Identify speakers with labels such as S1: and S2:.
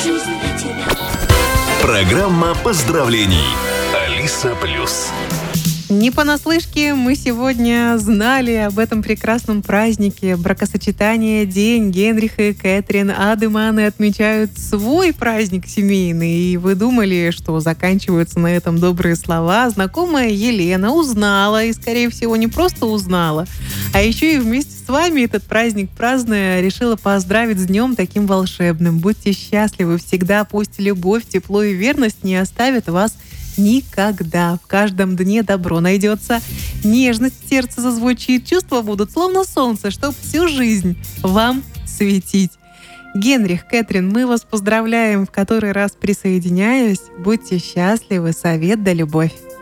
S1: жизнь для тебя.
S2: Программа поздравлений. Алиса Плюс.
S3: Не понаслышке мы сегодня знали об этом прекрасном празднике бракосочетания. День Генриха и Кэтрин Адеманы отмечают свой праздник семейный. И вы думали, что заканчиваются на этом добрые слова. Знакомая Елена узнала, и, скорее всего, не просто узнала, а еще и вместе с вами этот праздник празднуя, решила поздравить с днем таким волшебным. Будьте счастливы всегда, пусть любовь, тепло и верность не оставят вас никогда. В каждом дне добро найдется, нежность в сердце зазвучит, чувства будут словно солнце, чтоб всю жизнь вам светить. Генрих, Кэтрин, мы вас поздравляем, в который раз присоединяюсь. Будьте счастливы, совет да любовь.